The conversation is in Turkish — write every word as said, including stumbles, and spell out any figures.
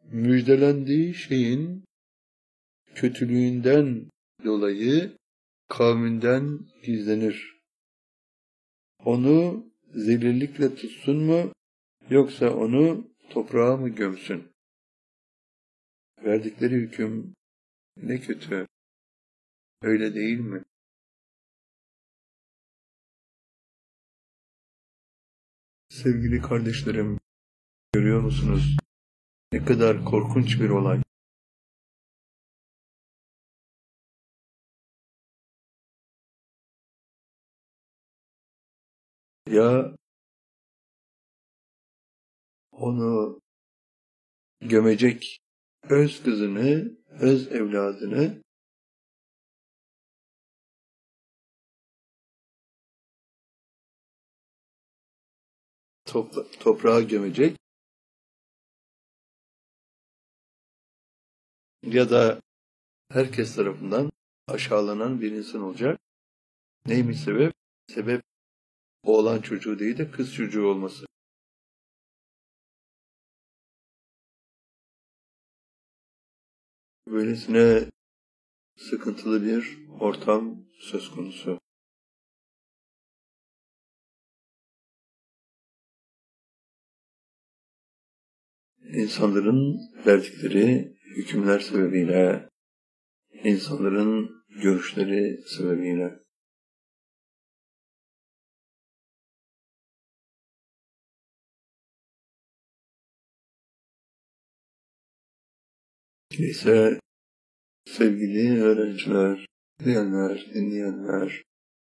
müjdelendiği şeyin kötülüğünden dolayı kavminden gizlenir. Onu zelillikle tutsun mu, yoksa onu toprağa mı gömsün? Verdikleri hüküm ne kötü, öyle değil mi? Sevgili kardeşlerim, görüyor musunuz? Ne kadar korkunç bir olay. Ya onu gömecek öz kızını, öz evladını topla, toprağa gömecek ya da herkes tarafından aşağılanan bir insan olacak. Neymiş sebep? Sebep oğlan çocuğu değil de kız çocuğu olması. Böylesine sıkıntılı bir ortam söz konusu. İnsanların verdikleri hükümler sebebiyle, insanların görüşleri sebebiyle. Neyse sevgili öğrenciler, dinleyenler, dinleyenler,